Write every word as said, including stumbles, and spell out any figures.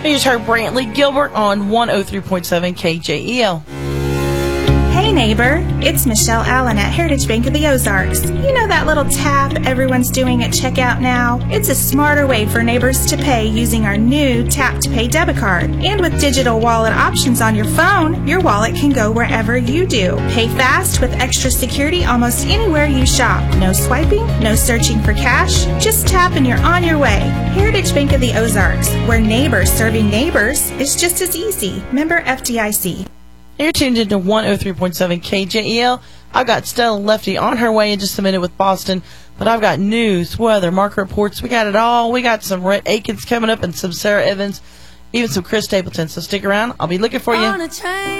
You just heard Brantley Gilbert on one oh three point seven K J E L. Hey neighbor, it's Michelle Allen at Heritage Bank of the Ozarks. You know that little tap everyone's doing at checkout now? It's a smarter way for neighbors to pay using our new Tap to Pay debit card. And with digital wallet options on your phone, your wallet can go wherever you do. Pay fast with extra security almost anywhere you shop. No swiping, no searching for cash, just tap and you're on your way. Heritage Bank of the Ozarks, where neighbors serving neighbors is just as easy. Member F D I C. You're tuned into one oh three point seven K J E L. I've got Stella Lefty on her way in just a minute with Boston, but I've got news, weather, market reports. We got it all. We got some Rhett Akins coming up and some Sarah Evans, even some Chris Stapleton. So stick around. I'll be looking for you.